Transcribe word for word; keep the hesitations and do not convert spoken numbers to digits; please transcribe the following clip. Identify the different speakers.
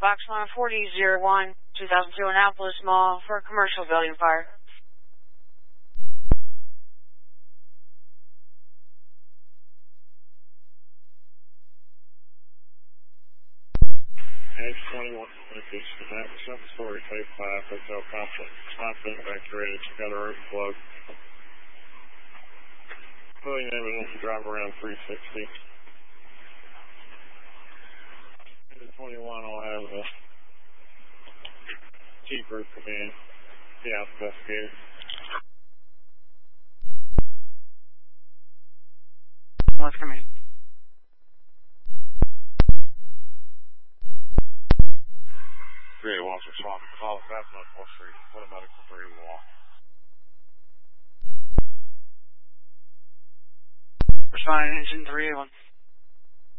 Speaker 1: Box one forty zero one, two thousand two Annapolis Mall for a commercial building fire.
Speaker 2: Edge twenty-one, Northeast, Attack, second story, Tape five, Hotel Complex. Confident evacuated, together roof plug. Pulling evidence to drive around three sixty. Edge twenty-one will have the chief roof come in, see how it's investigated.
Speaker 1: Let's come in.
Speaker 2: three eight one, respond to call, fast enough, four three, put a medical three wall.
Speaker 1: Responding engine three eight one.